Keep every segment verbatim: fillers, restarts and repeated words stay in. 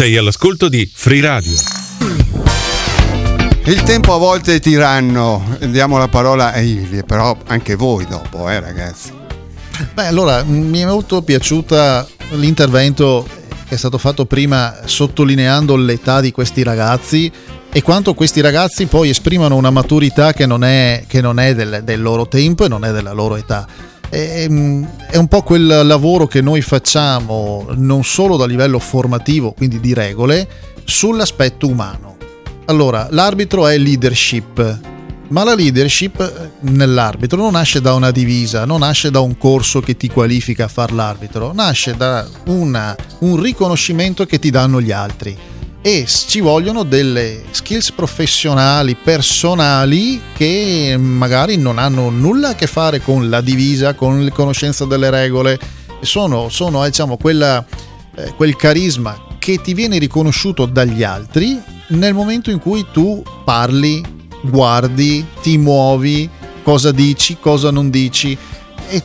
Sei all'ascolto di Free Radio. Il tempo a volte è tiranno. Diamo la parola a Ilie, però anche voi dopo, eh ragazzi. Beh, allora, mi è molto piaciuta l'intervento che è stato fatto prima sottolineando l'età di questi ragazzi e quanto questi ragazzi poi esprimano una maturità che non è, che non è del, del loro tempo e non è della loro età. È, è un po' quel lavoro che noi facciamo non solo da livello formativo, quindi di regole, sull'aspetto umano. Allora, l'arbitro è leadership, ma la leadership nell'arbitro non nasce da una divisa, non nasce da un corso che ti qualifica a far l'arbitro, nasce da una, un riconoscimento che ti danno gli altri e ci vogliono delle skills professionali, personali che magari non hanno nulla a che fare con la divisa, con la conoscenza delle regole, sono, sono diciamo quella, eh, quel carisma che ti viene riconosciuto dagli altri nel momento in cui tu parli, guardi, ti muovi, cosa dici, cosa non dici. E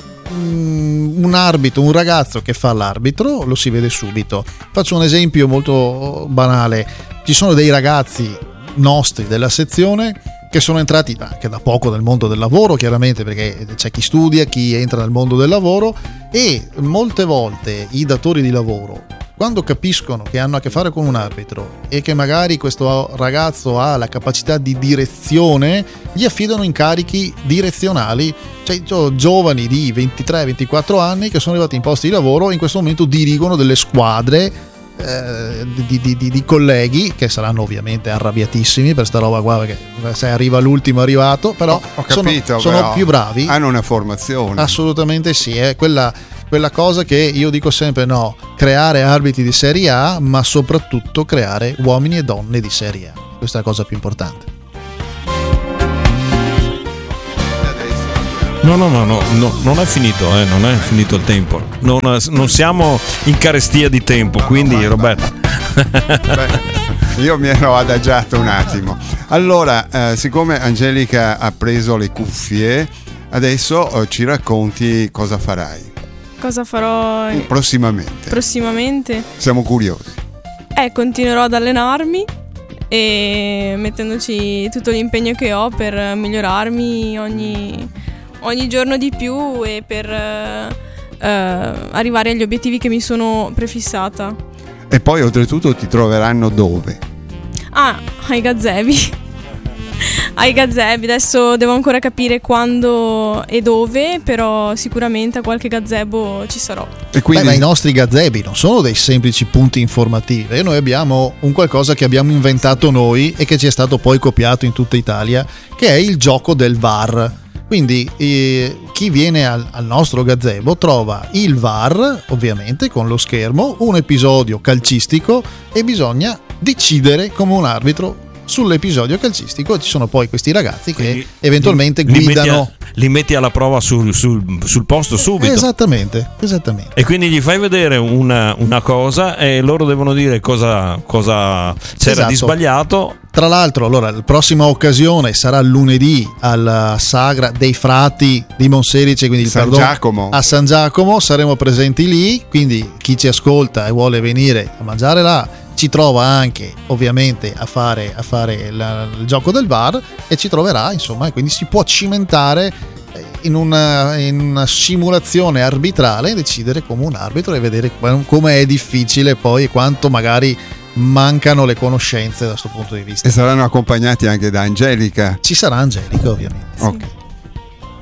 um, un arbitro, un ragazzo che fa l'arbitro lo si vede subito. Faccio un esempio molto banale: ci sono dei ragazzi nostri della sezione che sono entrati anche da poco nel mondo del lavoro, chiaramente, perché c'è chi studia, chi entra nel mondo del lavoro, e molte volte i datori di lavoro, quando capiscono che hanno a che fare con un arbitro e che magari questo ragazzo ha la capacità di direzione, gli affidano incarichi direzionali. Cioè, giovani di ventitré ventiquattro anni che sono arrivati in posti di lavoro e in questo momento dirigono delle squadre eh, di, di, di, di colleghi che saranno ovviamente arrabbiatissimi per sta roba qua, perché se arriva l'ultimo arrivato, però ho, ho capito, sono, sono però più bravi. Hanno una formazione. Assolutamente sì, è quella quella cosa che io dico sempre: no, creare arbitri di Serie A, ma soprattutto creare uomini e donne di Serie A. Questa è la cosa più importante. No, no, no, no, no non è finito, eh, non è finito il tempo. Non, non siamo in carestia di tempo, quindi Roberto. Beh, io mi ero adagiato un attimo. Allora, eh, siccome Angelica ha preso le cuffie, adesso eh, ci racconti cosa farai. Cosa farò prossimamente? Prossimamente? Siamo curiosi. Eh, continuerò ad allenarmi e mettendoci tutto l'impegno che ho per migliorarmi ogni, ogni giorno di più e per eh, eh, arrivare agli obiettivi che mi sono prefissata. E poi oltretutto ti troveranno dove? Ah, ai gazebi. Ai gazebi, adesso devo ancora capire quando e dove, però sicuramente a qualche gazebo ci sarò. E quindi... Beh, ma i nostri gazebi non sono dei semplici punti informativi, noi abbiamo un qualcosa che abbiamo inventato noi e che ci è stato poi copiato in tutta Italia, che è il gioco del V A R. Quindi eh, chi viene al, al nostro gazebo trova il V A R, ovviamente con lo schermo, un episodio calcistico e bisogna decidere come un arbitro sull'episodio calcistico. Ci sono poi questi ragazzi che quindi eventualmente li, guidano, li metti, a, li metti alla prova sul, sul, sul posto subito. Esattamente, esattamente. E quindi gli fai vedere una, una cosa e loro devono dire cosa, cosa c'era esatto. di sbagliato. Tra l'altro, allora, la prossima occasione sarà lunedì alla Sagra dei Frati di Monselice, quindi il San perdono, Giacomo. a San Giacomo. Saremo presenti lì, quindi chi ci ascolta e vuole venire a mangiare là ci trova anche ovviamente a fare, a fare la, il gioco del V A R e ci troverà, insomma, e quindi si può cimentare in una, in una simulazione arbitrale e decidere come un arbitro e vedere come è difficile poi e quanto magari mancano le conoscenze da questo punto di vista. E saranno accompagnati anche da Angelica. Ci sarà Angelica, ovviamente. Ok.